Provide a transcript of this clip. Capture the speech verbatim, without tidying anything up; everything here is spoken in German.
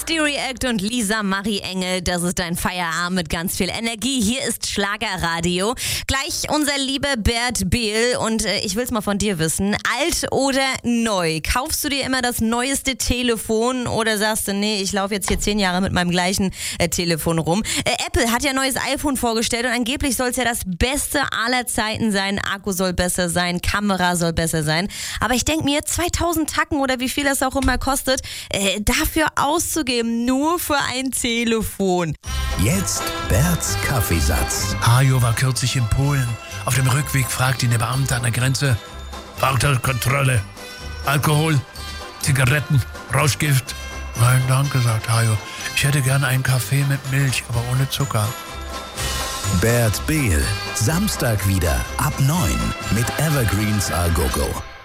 Hysteria Act und Lisa Marie Engel, das ist dein Feierabend mit ganz viel Energie. Hier ist Schlagerradio. Gleich unser lieber Bert Behl und äh, ich will's mal von dir wissen, alt oder neu? Kaufst du dir immer das neueste Telefon oder sagst du, nee, ich laufe jetzt hier zehn Jahre mit meinem gleichen äh, Telefon rum? Äh, Apple hat ja ein neues iPhone vorgestellt und angeblich soll es ja das Beste aller Zeiten sein. Akku soll besser sein, Kamera soll besser sein. Aber ich denke mir, zweitausend Tacken oder wie viel das auch immer kostet, äh, dafür auszugeben, nur für ein Telefon. Jetzt Berts Kaffeesatz. Hajo war kürzlich in Polen. Auf dem Rückweg fragt ihn der Beamte an der Grenze: Fahrzeugkontrolle, Alkohol, Zigaretten, Rauschgift? Nein, danke, sagt Hajo. Ich hätte gerne einen Kaffee mit Milch, aber ohne Zucker. Bert Behl, Samstag wieder ab neun mit Evergreens A Go Go.